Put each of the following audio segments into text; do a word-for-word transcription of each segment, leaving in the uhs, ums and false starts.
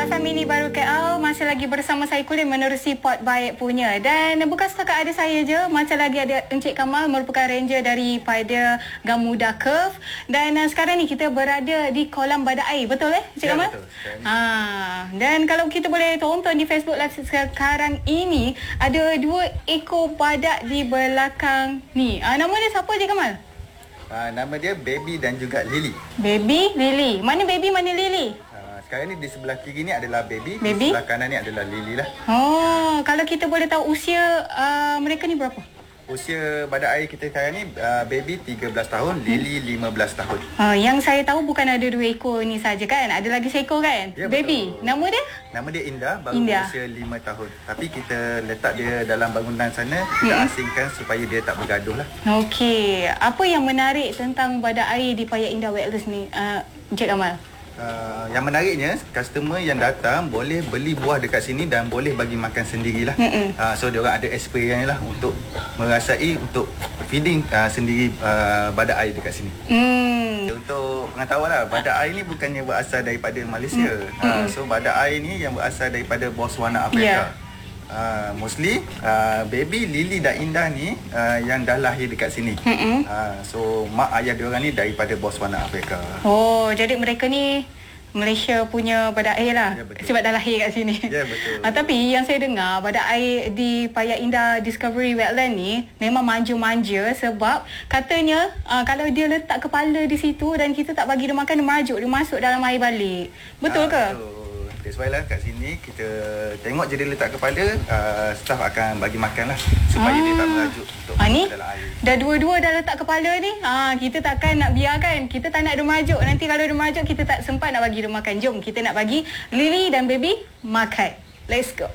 Sobat Family baru K L masih lagi bersama saya Kulin menerusi Pot Baik punya. Dan bukan setakat ada saya je, masih lagi ada Encik Kamal merupakan ranger daripada Gamuda Curve. Dan uh, sekarang ni kita berada di kolam badak air. Betul eh Encik ya, Kamal? Betul. Ha, dan kalau kita boleh tonton di Facebook Live sekarang ini, ada dua ekor badak di belakang ni. Uh, nama dia siapa Encik Kamal? Uh, nama dia Baby dan juga Lily. Baby, Lily. Mana Baby, mana Lily? Uh, sekarang ni di sebelah kiri ni adalah Baby, Baby? Di sebelah kanan ni adalah Lily lah. Oh, kalau kita boleh tahu usia uh, mereka ni berapa? Usia badak air kita sekarang ni, uh, Baby tiga belas tahun, Lily lima belas tahun. Uh, yang saya tahu bukan ada dua ekor ni saja kan? Ada lagi seekor kan? Ya, Baby. betul. Nama dia? Nama dia Indah, baru Indah. usia lima tahun. Tapi kita letak dia dalam bangunan sana, kita hmm. asingkan supaya dia tak bergaduh lah. Okey. Apa yang menarik tentang badak air di Paya Indah Wetlands ni, uh, Encik Kamal? Uh, yang menariknya, customer yang datang boleh beli buah dekat sini dan boleh bagi makan sendirilah. Uh, so, diorang ada experience lah untuk merasai, untuk feeding uh, sendiri uh, badak air dekat sini. Hmm. Untuk pengetahuan lah, badak air ni bukannya berasal daripada Malaysia. Hmm. Uh, so, badak air ni yang berasal daripada Botswana, Afrika. Yeah. Uh, mostly uh, Baby, Lily dan Indah ni uh, yang dah lahir dekat sini. Mm-mm. uh, So mak ayah diorang ni daripada Botswana, Afrika. Oh, jadi mereka ni Malaysia punya badak air lah. Ya, betul. Sebab dah lahir kat sini. Ya, betul. Ah, tapi yang saya dengar, badak air di Paya Indah Discovery Wetland ni memang manja-manja sebab katanya uh, kalau dia letak kepala di situ dan kita tak bagi dia makan, dia merajuk, dia masuk dalam air balik. Betul uh, ke? Betul. That's why lah kat sini kita tengok je dia letak kepala, uh, staff akan bagi makan lah supaya ah. dia tak merajuk untuk ah, ni? dalam air. Dah dua-dua dah letak kepala ni, ah, kita takkan nak biarkan. Kita tak nak dia merajuk. Nanti kalau dia merajuk, kita tak sempat nak bagi dia makan. Jom, kita nak bagi Lily dan Baby makan. Let's go.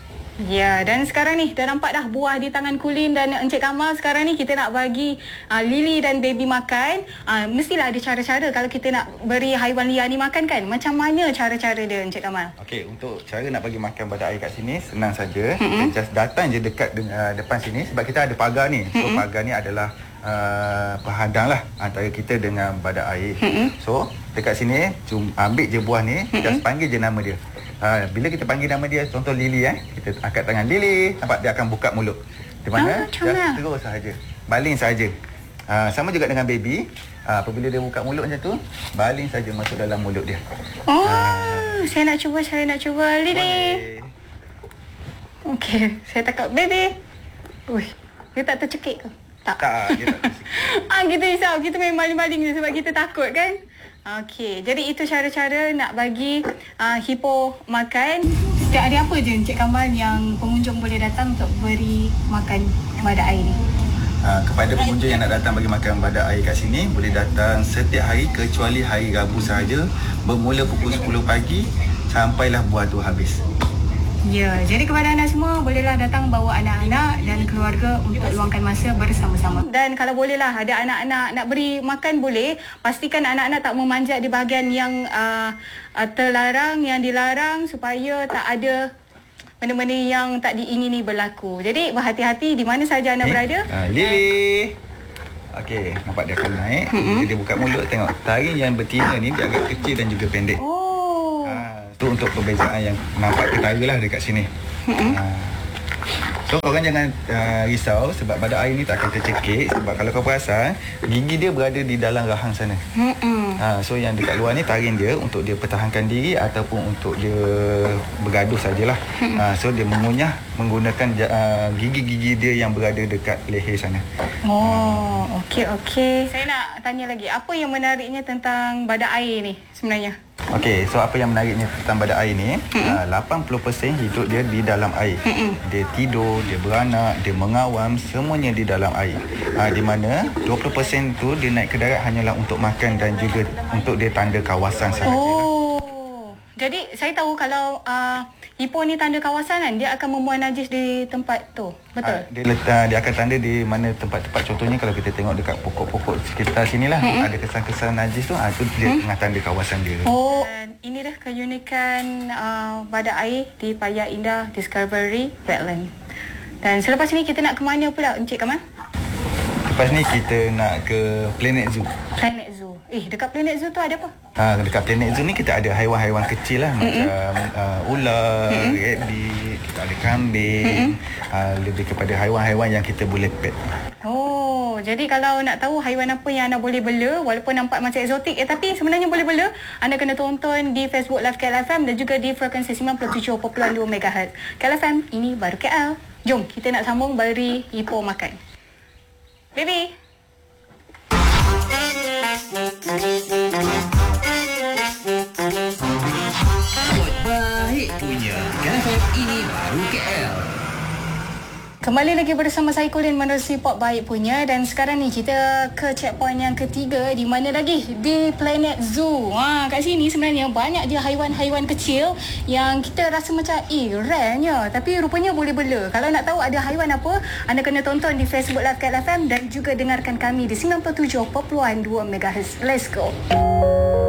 Ya, dan sekarang ni dah nampak dah buah di tangan Kulin dan Encik Kamal. Sekarang ni kita nak bagi uh, Lily dan Baby makan. Uh, mestilah ada cara-cara kalau kita nak beri haiwan liar ni makan kan. Macam mana cara-cara dia Encik Kamal? Okey, untuk cara nak bagi makan badak air kat sini senang saja. Mm-hmm. Kita just datang je dekat uh, depan sini sebab kita ada pagar ni. So mm-hmm. pagar ni adalah uh, penghadang lah antara kita dengan badak air. Mm-hmm. So dekat sini cuma ambil je buah ni, mm-hmm. just panggil je nama dia. Ha, bila kita panggil nama dia, contoh Lily eh, kita angkat tangan Lily, nampak dia akan buka mulut. Di mana? Ah, just terus sahaja. Baling sahaja. Ha, sama juga dengan Baby. Ha, apabila dia buka mulut macam tu, baling saja masuk dalam mulut dia. Oh, ha. saya nak cuba, saya nak cuba Lily. Okey, saya takut Baby. Ui, dia tak tercekik ke? Tak. Tak, dia tak tercekik. Ah, kita risau, kita main maling-maling je sebab kita takut kan? Okey, jadi itu cara-cara nak bagi uh, hipo makan. Setiap hari apa je Encik Kamal yang pengunjung boleh datang untuk beri makan badak air ni? Uh, kepada pengunjung yang nak datang bagi makan badak air kat sini, boleh datang setiap hari kecuali hari Rabu sahaja, bermula pukul sepuluh pagi sampailah buah tu habis. Ya, jadi kepada anda semua, bolehlah datang bawa anak-anak dan keluarga untuk luangkan masa bersama-sama. Dan kalau bolehlah ada anak-anak nak beri makan boleh, pastikan anak-anak tak memanjat di bahagian yang uh, uh, terlarang, yang dilarang supaya tak ada benda-benda yang tak diingini berlaku. Jadi berhati-hati di mana sahaja anda eh, berada. Uh, Lily. Okey, nampak dia akan naik. Mm-hmm. Dia buka mulut, tengok. Taring yang betina ni dia agak kecil dan juga pendek. Oh. Itu untuk perbezaan yang nampak ketara lah dekat sini. Mm-hmm. Ha. So korang jangan uh, risau sebab badak air ni tak akan tercekik. Sebab kalau kau perasan, gigi dia berada di dalam rahang sana. Mm-hmm. Ha, so yang dekat luar ni taring dia untuk dia pertahankan diri ataupun untuk dia bergaduh sajalah. Mm-hmm. Ha, so dia mengunyah menggunakan uh, gigi-gigi dia yang berada dekat leher sana. Oh, okey okey. Saya nak tanya lagi, apa yang menariknya tentang badak air ni sebenarnya? Okey, so apa yang menariknya tentang badak air ni, mm-hmm. uh, lapan puluh peratus hidup dia di dalam air. Mm-hmm. Dia tidur, dia beranak, dia mengawam, semuanya di dalam air. Uh, di mana dua puluh peratus tu dia naik ke darat hanyalah untuk makan dan juga untuk dia tanda kawasan sahaja. Oh. Jadi saya tahu kalau uh, hipo ni tanda kawasan kan, dia akan membuang najis di tempat tu. Betul? Uh, dia letak, dia akan tanda di mana tempat-tempat, contohnya kalau kita tengok dekat pokok-pokok sekitar sinilah, mm-hmm. ada kesan-kesan najis tu, uh, tu dia mm-hmm. tengah tanda kawasan dia. Oh. Dan ini dah keunikan uh, badak air di Paya Indah Discovery Wetland. Dan selepas ni kita nak ke mana pula Encik Kamal? Lepas ni kita nak ke Planet Zoo. Planet Zoo. Eh, dekat Planet Zoo tu ada apa? Ha, dekat Planet Zoo ni kita ada haiwan-haiwan kecil lah, macam uh, ular, rabbit, kita ada kambing, uh, lebih kepada haiwan-haiwan yang kita boleh pet. Oh, jadi kalau nak tahu haiwan apa yang anda boleh bela, walaupun nampak macam eksotik, eh tapi sebenarnya boleh bela, anda kena tonton di Facebook Live K L F M dan juga di frekuensi sembilan puluh tujuh perpuluhan dua megahertz. K L F M, ini baru K L. Jom, kita nak sambung beri Ipoh makan. Baby. Buat baik punya K L F M, ini baru K L. Kembali lagi bersama saya Colin menerusi Pop Baik Punya, dan sekarang ni kita ke checkpoint yang ketiga. Di mana lagi? Di Planet Zoo. Ha, kat sini sebenarnya banyak dia haiwan-haiwan kecil yang kita rasa macam eh rarenya, tapi rupanya boleh bela. Kalau nak tahu ada haiwan apa, anda kena tonton di Facebook Live K L F M dan juga dengarkan kami di sembilan puluh tujuh perpuluhan dua megahertz. Let's go.